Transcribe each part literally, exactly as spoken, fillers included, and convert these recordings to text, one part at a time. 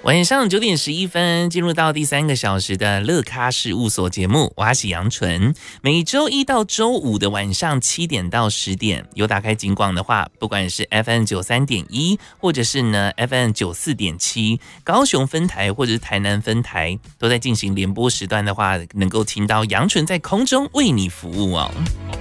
晚上九点十一分，进入到第三个小时的乐咖事务所节目，我是杨纯。每周一到周五的晚上七点到十点，有打开警广的话，不管是 F M 九三点一，或者是呢 F M 九四点七，高雄分台或者是台南分台，都在进行联播时段的话，能够听到杨纯在空中为你服务哦。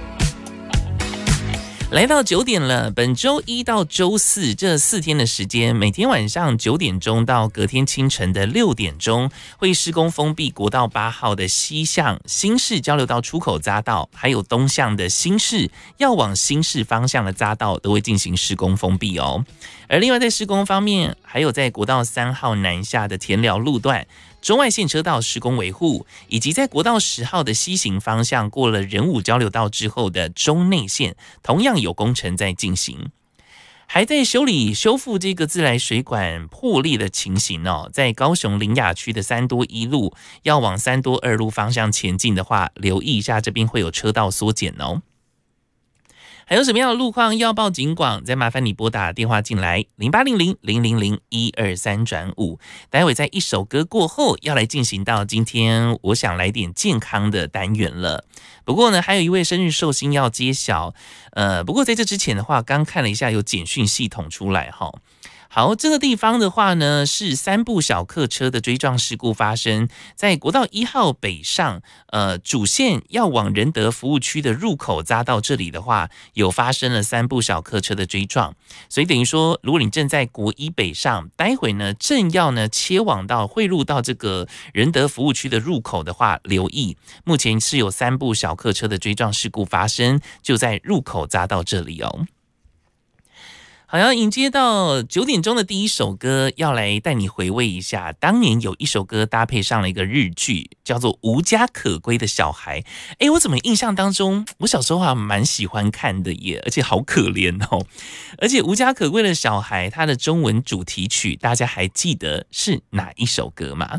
来到九点了，本周一到周四这四天的时间，每天晚上九点钟到隔天清晨的六点钟，会施工封闭国道八号的西向新市交流道出口匝道，还有东向的新市要往新市方向的匝道都会进行施工封闭哦。而另外在施工方面，还有在国道三号南下的田寮路段，中外线车道施工维护，以及在国道十号的西行方向过了仁武交流道之后的中内线，同样有工程在进行，还在修理修复这个自来水管破裂的情形哦。在高雄苓雅区的三多一路要往三多二路方向前进的话，留意一下这边会有车道缩减哦。还有什么样的路况要报警广？再麻烦你拨打电话进来零八零零零零零一二三转五。待会在一首歌过后，要来进行到今天我想来点健康的单元了。不过呢，还有一位生日寿星要揭晓。呃，不过在这之前的话，刚看了一下有简讯系统出来哈。好，这个地方的话呢，是三部小客车的追撞事故发生在国道一号北上，呃，主线要往仁德服务区的入口匝道这里的话，有发生了三部小客车的追撞，所以等于说，如果你正在国一北上，待会呢正要呢切往到汇入到这个仁德服务区的入口的话，留意，目前是有三部小客车的追撞事故发生，就在入口匝道这里哦。好，要迎接到九点钟的第一首歌，要来带你回味一下，当年有一首歌搭配上了一个日剧，叫做《无家可归的小孩》。哎，我怎么印象当中，我小时候还蛮喜欢看的耶，而且好可怜哦。而且《无家可归的小孩》它的中文主题曲，大家还记得是哪一首歌吗？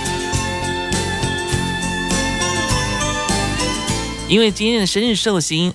因为今天的生日寿星